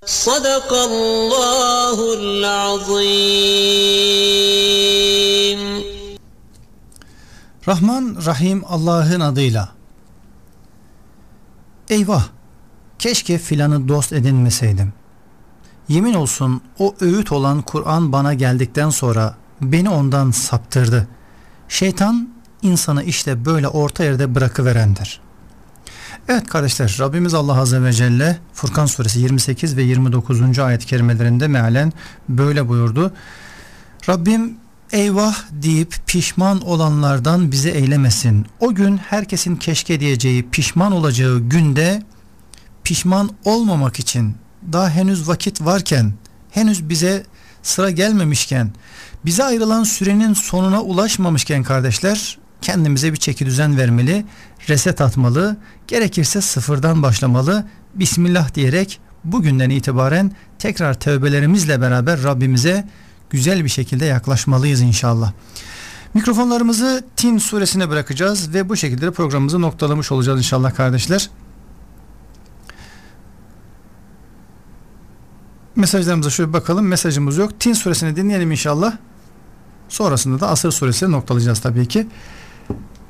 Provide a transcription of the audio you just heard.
Sadakallahul azim. Rahman Rahim Allah'ın adıyla. Eyvah! Keşke filanı dost edinmeseydim. Yemin olsun o öğüt olan Kur'an bana geldikten sonra beni ondan saptırdı. Şeytan insanı işte böyle orta yerde bırakıverendir. Evet kardeşler, Rabbimiz Allah Azze ve Celle Furkan suresi 28 ve 29. ayet-i kerimelerinde mealen böyle buyurdu. Rabbim eyvah deyip pişman olanlardan bizi eylemesin. O gün herkesin keşke diyeceği, pişman olacağı günde pişman olmamak için daha henüz vakit varken, henüz bize sıra gelmemişken, bize ayrılan sürenin sonuna ulaşmamışken kardeşler, kendimize bir çekidüzen vermeli, reset atmalı, gerekirse sıfırdan başlamalı, Bismillah diyerek bugünden itibaren tekrar tövbelerimizle beraber Rabbimize güzel bir şekilde yaklaşmalıyız inşallah. Mikrofonlarımızı Tin suresine bırakacağız ve bu şekilde programımızı noktalamış olacağız inşallah kardeşler. Mesajlarımıza şöyle bakalım. Mesajımız yok. Tin suresini dinleyelim inşallah. Sonrasında da Asır suresiyle noktalayacağız tabii ki.